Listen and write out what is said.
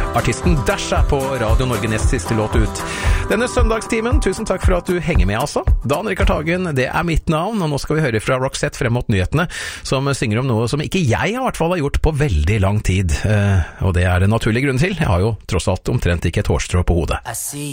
artisten Dash på Radio Norge, nest siste låt ut. Denne søndagstimen, tusen takk for at du henger med altså. Dan Rikard Hagen, det mitt navn, og nå skal vi høre fra Roxette frem mot nyhetene, som synger om noe som ikke jeg i hvert fall har gjort på veldig lang tid. Og det en naturlig grunn til. Jeg har jo tross alt omtrent ikke et hårstrå på hodet.